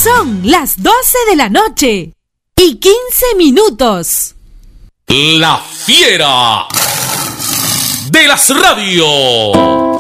Son las 12 de la noche y 15 minutos. La fiera de las radios.